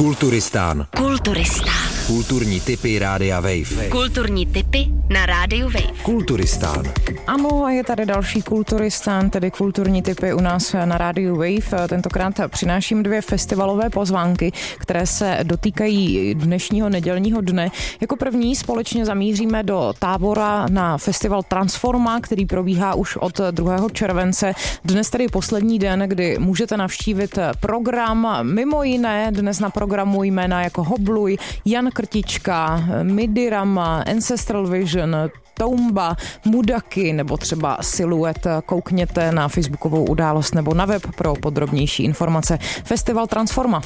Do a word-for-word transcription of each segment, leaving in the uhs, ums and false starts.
Kulturistán. Kulturistán. Kulturní tipy Rádia Wave. Kulturní tipy na Rádiu Wave. Kulturistán. Ano, je tady další Kulturistán, tedy kulturní tipy u nás na Rádiu Wave. Tentokrát přináším dvě festivalové pozvánky, které se dotýkají dnešního nedělního dne. Jako první společně zamíříme do Tábora na festival Transforma, který probíhá už od druhého července. Dnes tedy poslední den, kdy můžete navštívit program. Mimo jiné dnes na programu jména jako Hobluj, Jan Krtička, Midirama, Ancestral Vision, Toumba, Mudaky nebo třeba Siluet. Koukněte na facebookovou událost nebo na web pro podrobnější informace. Festival Transforma.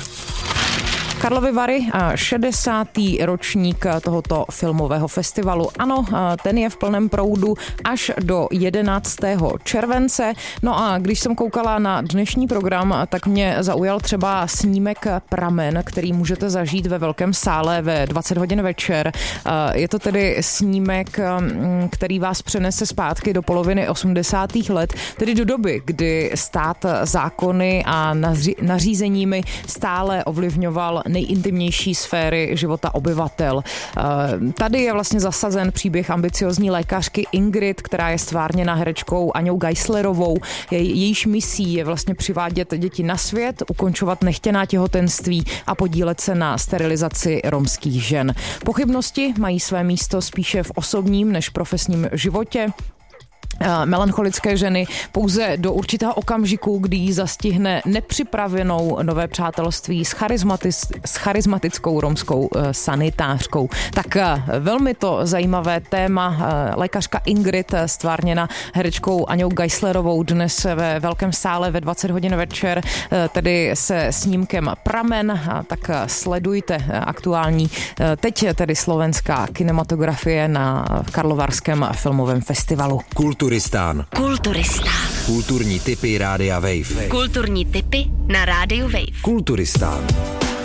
Karlovy Vary, šedesátý ročník tohoto filmového festivalu. Ano, ten je v plném proudu až do jedenáctého července. No a když jsem koukala na dnešní program, tak mě zaujal třeba snímek Pramen, který můžete zažít ve velkém sále ve dvacet hodin večer. Je to tedy snímek, který vás přenese zpátky do poloviny osmdesátých let, tedy do doby, kdy stát zákony a nařízeními stále ovlivňoval nejintimnější sféry života obyvatel. Tady je vlastně zasazen příběh ambiciozní lékařky Ingrid, která je stvárněna herečkou Aňou Geislerovou. Jejíž misí je vlastně přivádět děti na svět, ukončovat nechtěná těhotenství a podílet se na sterilizaci romských žen. Pochybnosti mají své místo spíše v osobním než profesním životě melancholické ženy pouze do určitého okamžiku, kdy jí zastihne nepřipravenou nové přátelství s, charizmatis, s charizmatickou romskou sanitářkou. Tak velmi to zajímavé téma. Lékařka Ingrid, stvárněna herečkou Aňou Geislerovou, dnes ve velkém sále ve dvacet hodin večer, tedy se snímkem Pramen, tak sledujte aktuální teď tedy slovenská kinematografie na Karlovarském filmovém festivalu. Kulturistán. Kulturistán. Kulturní tipy Rádia Wave. Kulturní tipy na Rádiu Wave. Kulturistán.